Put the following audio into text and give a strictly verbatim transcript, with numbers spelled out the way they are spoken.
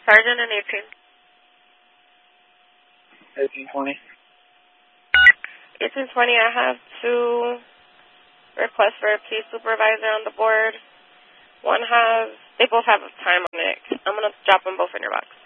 Sergeant and eighteen. eighteen twenty. eighteen twenty, I have two requests for a police supervisor on the board. One has, they both have time on it. I'm going to drop them both in your box.